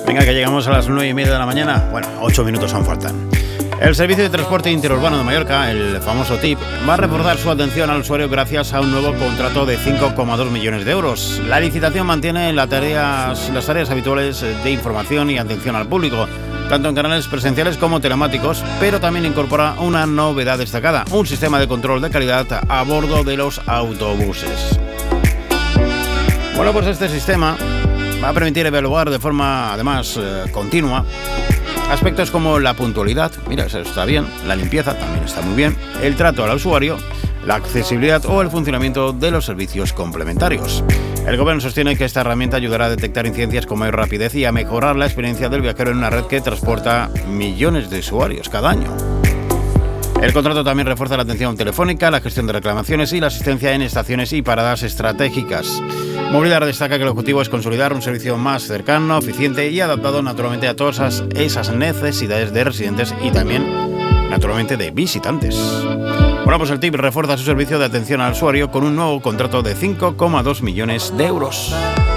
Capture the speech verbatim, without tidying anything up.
Venga, que llegamos a las nueve y media de la mañana. Bueno, ocho minutos aún faltan. El Servicio de Transporte Interurbano de Mallorca, el famoso T I P, va a reforzar su atención al usuario gracias a un nuevo contrato de cinco coma dos millones de euros. La licitación mantiene las tareas, las tareas habituales de información y atención al público, tanto en canales presenciales como telemáticos, pero también incorpora una novedad destacada, un sistema de control de calidad a bordo de los autobuses. Bueno, pues este sistema va a permitir evaluar de forma, además, eh, continua aspectos como la puntualidad, mira, eso está bien, la limpieza también está muy bien, el trato al usuario, la accesibilidad o el funcionamiento de los servicios complementarios. El gobierno sostiene que esta herramienta ayudará a detectar incidencias con mayor rapidez y a mejorar la experiencia del viajero en una red que transporta millones de usuarios cada año. El contrato también refuerza la atención telefónica, la gestión de reclamaciones y la asistencia en estaciones y paradas estratégicas. Movilidad destaca que el objetivo es consolidar un servicio más cercano, eficiente y adaptado naturalmente a todas esas, esas necesidades de residentes y también, naturalmente, de visitantes. Bueno, pues el T I P refuerza su servicio de atención al usuario con un nuevo contrato de cinco coma dos millones de euros.